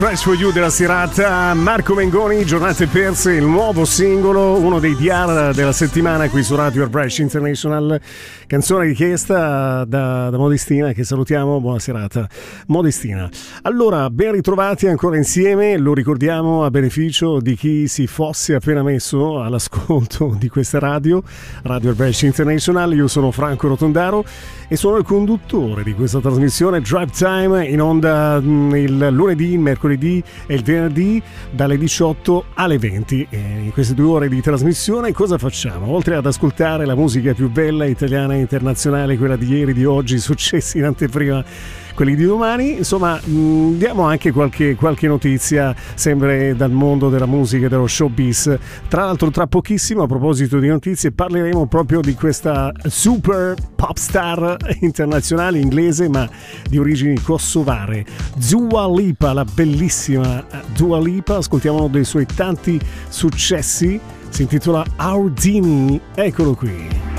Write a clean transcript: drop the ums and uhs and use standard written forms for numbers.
Price for You della serata, Marco Mengoni, Giornate perse, il nuovo singolo, uno dei PR della settimana qui su Radio Fresh International, canzone richiesta da Modestina, che salutiamo, buona serata Modestina. Allora, ben ritrovati ancora insieme, lo ricordiamo a beneficio di chi si fosse appena messo all'ascolto di questa radio Fresh International. Io sono Franco Rotondaro e sono il conduttore di questa trasmissione Drive Time, in onda il lunedì, mercoledì e il venerdì dalle 18 alle 20. E in queste 2 ore di trasmissione cosa facciamo? Oltre ad ascoltare la musica più bella italiana e internazionale, quella di ieri, di oggi, successi in anteprima, quelli di domani, insomma, diamo anche qualche notizia sempre dal mondo della musica e dello showbiz. Tra l'altro, tra pochissimo, a proposito di notizie, parleremo proprio di questa super pop star internazionale inglese ma di origini kosovare, Dua Lipa, la bellissima Dua Lipa. Ascoltiamo uno dei suoi tanti successi, si intitola Houdini, eccolo qui.